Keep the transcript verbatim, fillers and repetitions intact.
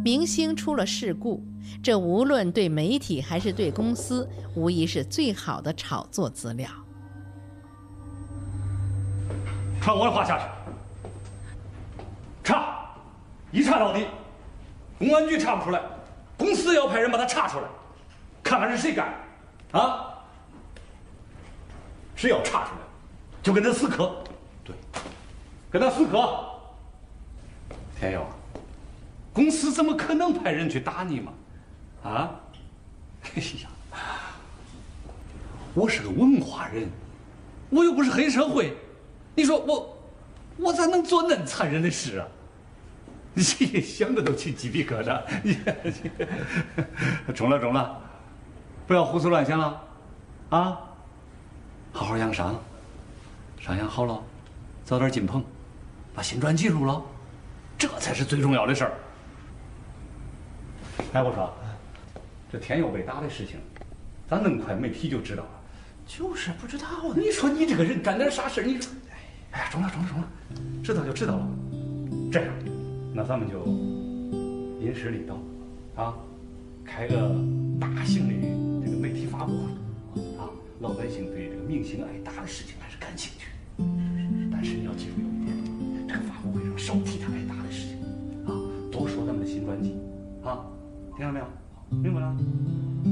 明星出了事故，这无论对媒体还是对公司，无疑是最好的炒作资料。 传我的话下去，查，一查到底，公安局查不出来，公司要派人把他查出来，看看是谁干，啊？谁要查出来，就跟他死磕，对，跟他死磕。天佑，公司怎么可能派人去打你嘛？啊？哎呀，我是个文化人，我又不是黑社会。你说我，我咋能做恁残忍的事啊？你想着都起鸡皮疙瘩。中了中了，不要胡思乱想了，啊！好好养伤，伤养好了，早点进棚，把新专辑录了，这才是最重要的事儿。哎，我说，这天佑被打的事情，咋恁快媒体就知道了？ 就是不知道啊！ 你说你这个人干点啥事你说，哎呀，中了中了中了，知道就知道了。这样，那咱们就因势利导，啊，开个大型的这个媒体发布会，啊，老百姓对这个明星挨打的事情还是感兴趣。但是你要记住有一点，这个发布会上少提他挨打的事情，啊，多说咱们的新专辑，啊，听到没有？明白了？